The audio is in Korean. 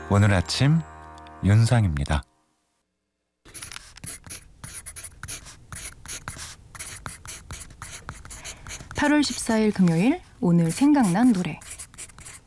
오늘 아침 윤상입니다. (8월 14일) 금요일, 오늘 생각난 노래.